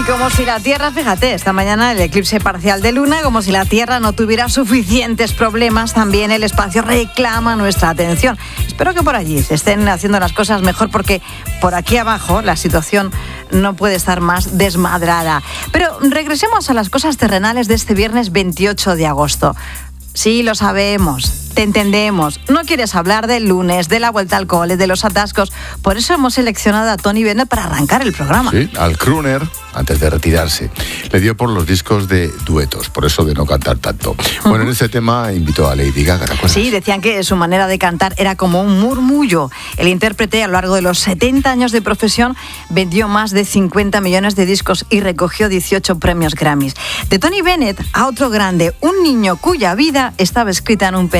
Y como si la Tierra, fíjate, esta mañana el eclipse parcial de Luna, como si la Tierra no tuviera suficientes problemas, también el espacio reclama nuestra atención. Espero que por allí se estén haciendo las cosas mejor, porque por aquí abajo la situación no puede estar más desmadrada. Pero regresemos a las cosas terrenales de este viernes 28 de agosto. Sí, lo sabemos, te entendemos. No quieres hablar del lunes, de la vuelta al cole, de los atascos. Por eso hemos seleccionado a Tony Bennett para arrancar el programa. Sí, al crooner, antes de retirarse, le dio por los discos de duetos, por eso de no cantar tanto. Bueno, en este tema invitó a Lady Gaga, ¿te acuerdas? Sí, decían que su manera de cantar era como un murmullo. El intérprete, a lo largo de los 70 años de profesión, vendió más de 50 millones de discos y recogió 18 premios Grammys. De Tony Bennett a otro grande, un niño cuya vida estaba escrita en un pendiente